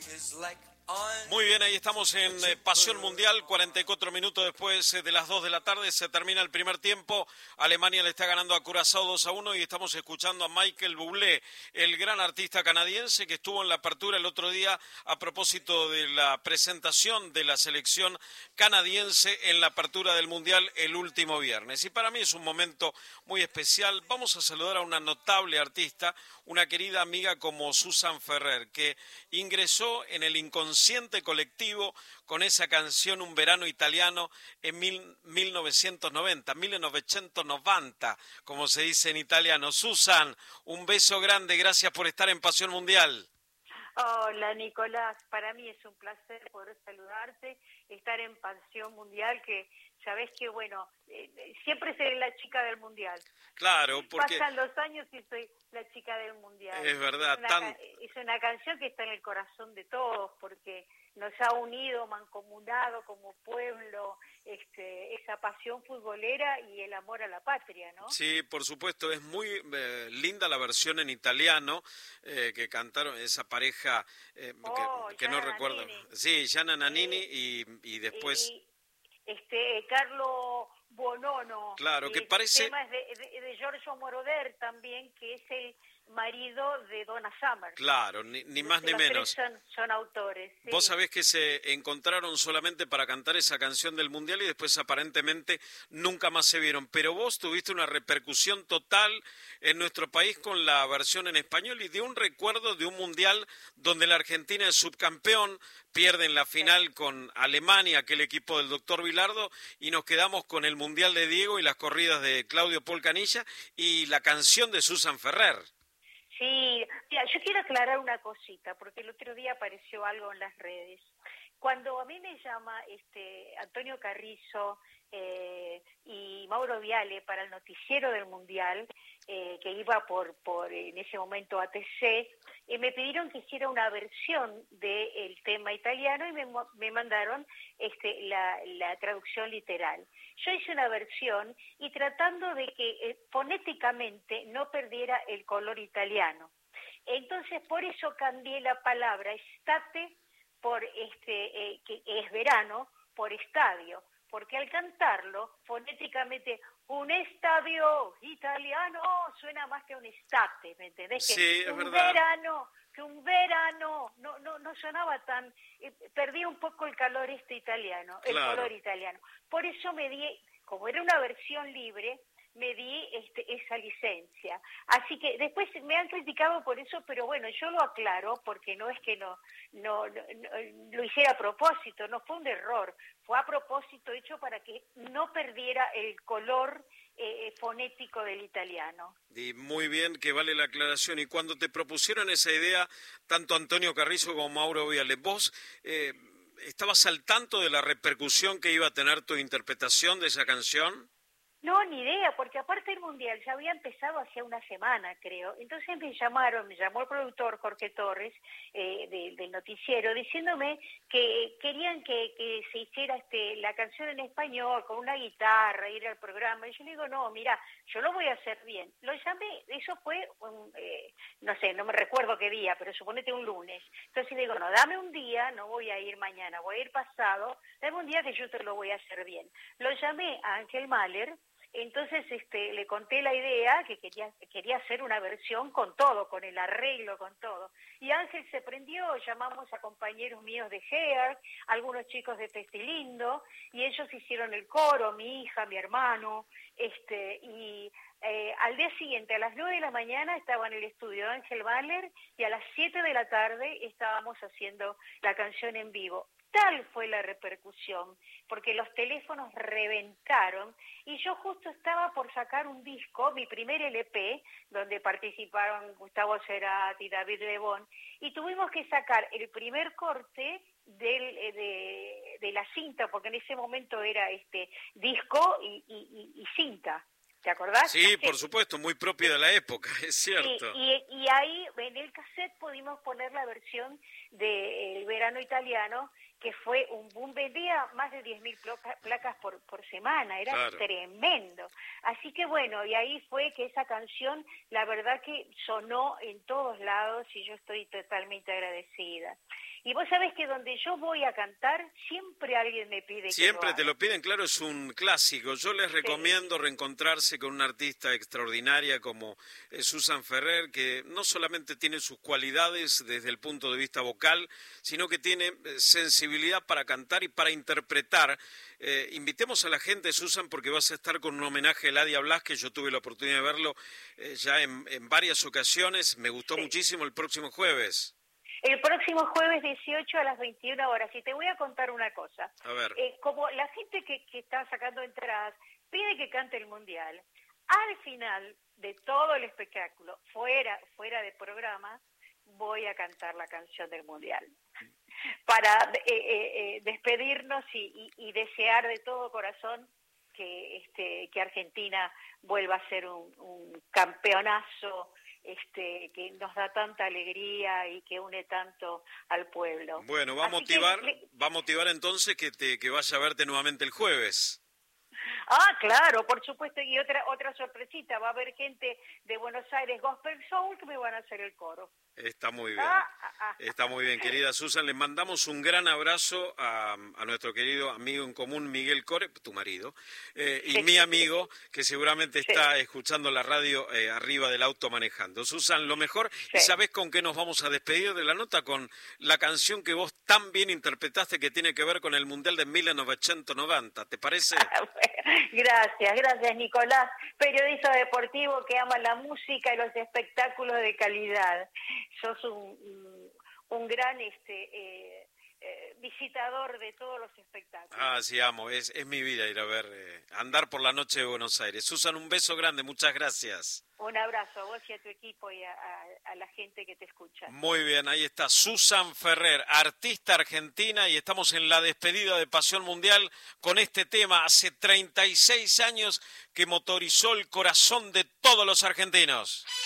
Muy bien, ahí estamos en Pasión Mundial, 44 minutos después de las 2 de la tarde, se termina el primer tiempo, Alemania le está ganando a Curazao 2-1 y estamos escuchando a Michael Bublé, el gran artista canadiense que estuvo en la apertura el otro día a propósito de la presentación de la selección canadiense en la apertura del Mundial el último viernes. Y para mí es un momento muy especial. Vamos a saludar a una notable artista, una querida amiga como Susan Ferrer, que ingresó en el inconsciente colectivo con esa canción Un verano italiano en 1990, como se dice en italiano. Susan, un beso grande, gracias por estar en Pasión Mundial. Hola Nicolás, para mí es un placer poder saludarte, estar en Pasión Mundial, que sabés que bueno, siempre seré la chica del Mundial. Claro, porque pasan los años y soy la chica del Mundial. Es verdad, es una canción que está en el corazón de todos, porque nos ha unido, mancomunado como pueblo, esa pasión futbolera y el amor a la patria, ¿no? Sí, por supuesto, es muy linda la versión en italiano que cantaron esa pareja que no recuerdo. Sí, Gianna Nannini y después Carlo Bonono. Claro, que parece... El tema es de Giorgio Moroder también, que es el marido de Donna Summer. Claro, ni más ni menos. Son autores. Sí. Vos sabés que se encontraron solamente para cantar esa canción del Mundial y después aparentemente nunca más se vieron. Pero vos tuviste una repercusión total en nuestro país con la versión en español y de un recuerdo de un Mundial donde la Argentina es subcampeón, pierde en la final con Alemania, aquel equipo del doctor Bilardo, y nos quedamos con el Mundial de Diego y las corridas de Claudio Paul Canilla y la canción de Susan Ferrer. Sí, mira, yo quiero aclarar una cosita, porque el otro día apareció algo en las redes. Cuando a mí me llama Antonio Carrizo y Mauro Viale para el noticiero del Mundial, que iba por en ese momento ATC, me pidieron que hiciera una versión del tema italiano y me mandaron la traducción literal. Yo hice una versión y tratando de que fonéticamente no perdiera el color italiano. Entonces, por eso cambié la palabra estate por que es verano, por estadio, porque al cantarlo fonéticamente un estadio italiano suena más que un estate, ¿me entendés? Sí, que es verdad. un verano no sonaba tan, perdí un poco el calor italiano, Claro. El color italiano. Por eso me di, como era una versión libre, me di esa licencia. Así que después me han criticado por eso, pero bueno, yo lo aclaro porque no es que no lo hiciera a propósito, no fue un error, fue a propósito hecho para que no perdiera el color fonético del italiano. Y muy bien que vale la aclaración. Y cuando te propusieron esa idea, tanto Antonio Carrizo como Mauro Viale, vos ¿estabas al tanto de la repercusión que iba a tener tu interpretación de esa canción? No, ni idea, porque aparte el Mundial ya había empezado hacía una semana, creo. Entonces me llamó el productor Jorge Torres del noticiero diciéndome que querían que se hiciera la canción en español con una guitarra, ir al programa. Y yo le digo, no, mira, yo lo voy a hacer bien. Lo llamé, eso fue, no sé, no me recuerdo qué día, pero suponete un lunes. Entonces le digo, no, dame un día, no voy a ir mañana, voy a ir pasado, dame un día que yo te lo voy a hacer bien. Lo llamé a Ángel Mahler. Entonces le conté la idea que quería hacer una versión con todo, con el arreglo, con todo. Y Ángel se prendió, llamamos a compañeros míos de Hair, algunos chicos de Pestilindo, y ellos hicieron el coro, mi hija, mi hermano, y al día siguiente, a las 9 de la mañana, estaba en el estudio de Ángel Mahler, y a las 7 de la tarde estábamos haciendo la canción en vivo. Tal fue la repercusión, porque los teléfonos reventaron y yo justo estaba por sacar un disco, mi primer LP, donde participaron Gustavo Cerati, David Lebón, y tuvimos que sacar el primer corte de la cinta, porque en ese momento era disco y cinta. ¿Te acordás? Sí, cassette. Por supuesto, muy propio de la época, es cierto. Sí, y ahí en el cassette pudimos poner la versión del verano italiano, que fue un boom, vendía más de 10.000 placas por semana, era claro. Tremendo. Así que bueno, y ahí fue que esa canción, la verdad que sonó en todos lados y yo estoy totalmente agradecida. Y vos sabés que donde yo voy a cantar, siempre alguien me pide que Siempre te lo piden, claro, es un clásico. Yo les recomiendo reencontrarse con una artista extraordinaria como Susan Ferrer, que no solamente tiene sus cualidades desde el punto de vista vocal, sino que tiene sensibilidad para cantar y para interpretar. Invitemos a la gente, Susan, porque vas a estar con un homenaje a Eladia Blas, que yo tuve la oportunidad de verlo ya en varias ocasiones. Me gustó muchísimo el próximo jueves. El próximo jueves 18 a las 21 horas. Y te voy a contar una cosa. A ver. Como la gente que está sacando entradas pide que cante el Mundial, al final de todo el espectáculo, fuera de programa, voy a cantar la canción del Mundial. Para despedirnos y desear de todo corazón que Argentina vuelva a ser un campeonazo que nos da tanta alegría y que une tanto al pueblo. Bueno, va a motivar entonces que vaya a verte nuevamente el jueves. Ah, claro, por supuesto, y otra sorpresita, va a haber gente de Buenos Aires Gospel Soul que me van a hacer el coro. Está muy bien, querida Susan. Le mandamos un gran abrazo a nuestro querido amigo en común, Miguel Core, tu marido, y mi amigo, que seguramente está escuchando la radio arriba del auto manejando. Susan, lo mejor, ¿y sabés con qué nos vamos a despedir de la nota? Con la canción que vos tan bien interpretaste, que tiene que ver con el Mundial de 1990, ¿te parece? Gracias, Nicolás, periodista deportivo que ama la música y los espectáculos de calidad. Sos un gran visitador de todos los espectáculos. Ah, sí, amo, es mi vida ir a ver, andar por la noche de Buenos Aires. Susan, un beso grande, muchas gracias. Un abrazo a vos y a tu equipo y a la gente que te escucha. Muy bien, ahí está Susan Ferrer, artista argentina, y estamos en la despedida de Pasión Mundial con este tema. Hace 36 años que motorizó el corazón de todos los argentinos.